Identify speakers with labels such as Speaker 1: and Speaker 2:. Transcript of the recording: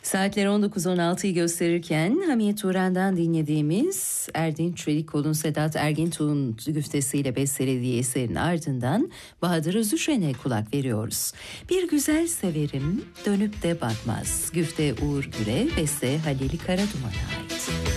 Speaker 1: Saatler 19.16'yı gösterirken Hamiyet Turan'dan dinlediğimiz Erdinç Çelikkol'un Sedat Ergintuğ'un güftesiyle bestelediği eserin ardından Bahadır Özüşen'e kulak veriyoruz. Bir güzel severim dönüp de bakmaz. Güfte Uğur Güre, beste Halil Karaduman'a ait.